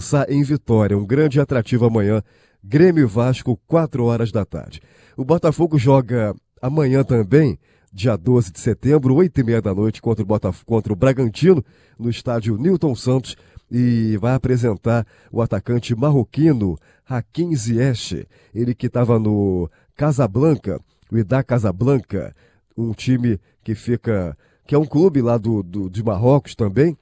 começar em Vitória. Um grande atrativo amanhã, Grêmio e Vasco, 4 horas da tarde. O Botafogo joga amanhã também, dia 12 de setembro, 8h30 da noite, contra o Bragantino, no estádio Newton Santos, e vai apresentar o atacante marroquino Hakim Ziyech, ele que estava no Casablanca, o Wydad Casablanca, um time que é um clube lá de Marrocos também,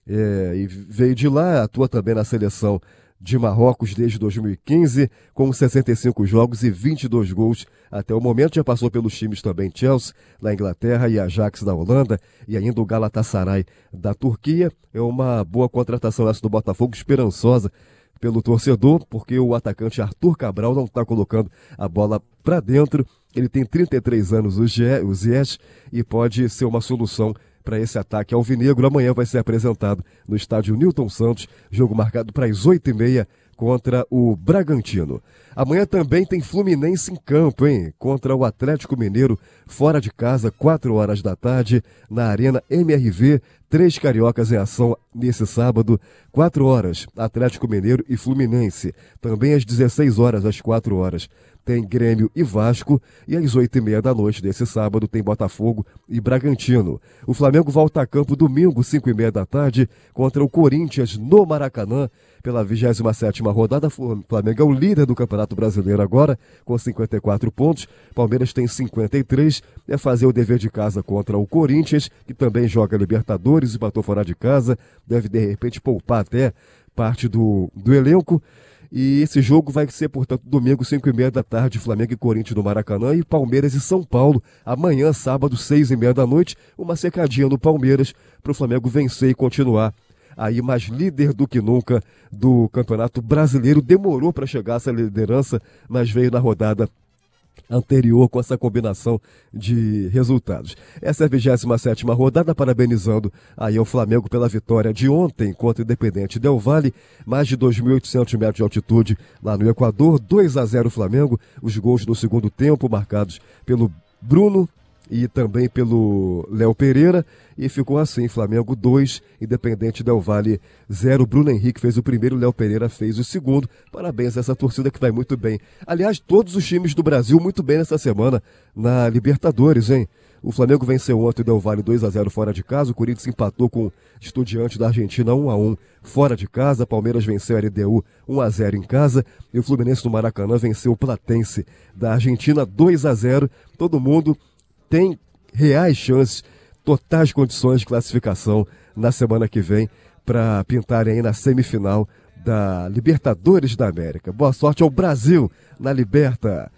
e veio de lá, atua também na seleção de Marrocos desde 2015, com 65 jogos e 22 gols até o momento. Já passou pelos times também Chelsea, na Inglaterra, e Ajax da Holanda, e ainda o Galatasaray da Turquia. É uma boa contratação essa do Botafogo, esperançosa pelo torcedor, porque o atacante Arthur Cabral não está colocando a bola para dentro. Ele tem 33 anos, o Ziyech, e pode ser uma solução para esse ataque alvinegro. Amanhã vai ser apresentado no estádio Newton Santos, jogo marcado para as 8h30 contra o Bragantino. Amanhã também tem Fluminense em campo, contra o Atlético Mineiro, fora de casa, 4 horas da tarde, na Arena MRV. 3 cariocas em ação nesse sábado, 4 horas, Atlético Mineiro e Fluminense. Também às 16 horas, às 4 horas, tem Grêmio e Vasco, e às 8h30 da noite desse sábado tem Botafogo e Bragantino. O Flamengo volta a campo domingo, 5h30 da tarde, contra o Corinthians no Maracanã, pela 27ª rodada. O Flamengo é o líder do Campeonato Brasileiro agora, com 54 pontos. Palmeiras tem 53, é fazer o dever de casa contra o Corinthians, que também joga Libertadores, empatou fora de casa, deve de repente poupar até parte do elenco. E esse jogo vai ser, portanto, domingo, 5h30 da tarde, Flamengo e Corinthians no Maracanã, e Palmeiras e São Paulo, amanhã, sábado, 6h30 da noite, uma secadinha no Palmeiras, para o Flamengo vencer e continuar aí mais líder do que nunca do Campeonato Brasileiro. Demorou para chegar a essa liderança, mas veio na rodada anterior com essa combinação de resultados. Essa é a 27ª rodada, parabenizando aí ao Flamengo pela vitória de ontem contra o Independente Del Valle, mais de 2.800 metros de altitude lá no Equador, 2-0 Flamengo, os gols no segundo tempo marcados pelo Bruno e também pelo Léo Pereira, e ficou assim, Flamengo 2, Independente Del Valle 0, Bruno Henrique fez o primeiro, Léo Pereira fez o segundo. Parabéns a essa torcida que vai muito bem. Aliás, todos os times do Brasil muito bem nessa semana na Libertadores, O Flamengo venceu ontem o Del Valle 2-0 fora de casa, o Corinthians empatou com o Estudiantes da Argentina 1-1 fora de casa, Palmeiras venceu a LDU 1-0 em casa, e o Fluminense no Maracanã venceu o Platense da Argentina 2-0. Todo mundo tem reais chances, totais condições de classificação na semana que vem para pintarem aí na semifinal da Libertadores da América. Boa sorte ao Brasil na Liberta.